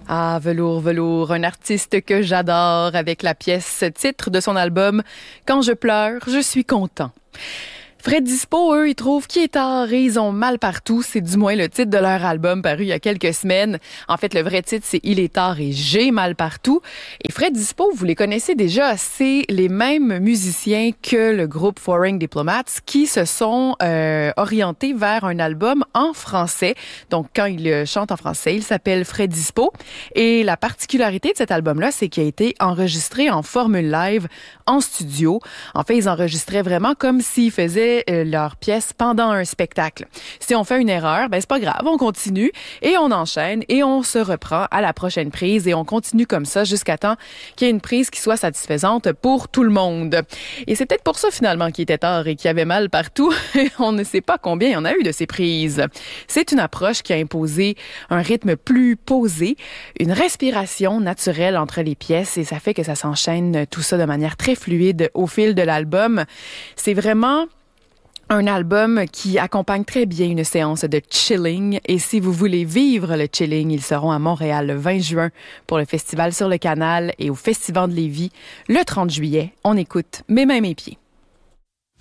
Ah, Velours, Velours, un artiste que j'adore avec la pièce titre de son album « Quand je pleure, je suis content ». Fred Dispo, eux, ils trouvent qu'il est tard et ils ont mal partout. C'est du moins le titre de leur album paru il y a quelques semaines. En fait, le vrai titre, c'est Il est tard et j'ai mal partout. Et Fred Dispo, vous les connaissez déjà, c'est les mêmes musiciens que le groupe Foreign Diplomats qui se sont orientés vers un album en français. Donc, quand ils chantent en français, il s'appelle Fred Dispo. Et la particularité de cet album-là, c'est qu'il a été enregistré en formule live en studio. En fait, ils enregistraient vraiment comme s'ils faisaient leur pièce pendant un spectacle. Si on fait une erreur, ben c'est pas grave, on continue et on enchaîne et on se reprend à la prochaine prise et on continue comme ça jusqu'à temps qu'il y ait une prise qui soit satisfaisante pour tout le monde. Et c'est peut-être pour ça finalement qu'il était tard et qu'il y avait mal partout. On ne sait pas combien il y en a eu de ces prises. C'est une approche qui a imposé un rythme plus posé, une respiration naturelle entre les pièces et ça fait que ça s'enchaîne tout ça de manière très fluide au fil de l'album. C'est vraiment un album qui accompagne très bien une séance de chilling. Et si vous voulez vivre le chilling, ils seront à Montréal le 20 juin pour le Festival sur le Canal et au Festival de Lévis le 30 juillet. On écoute Mes mains, mes pieds.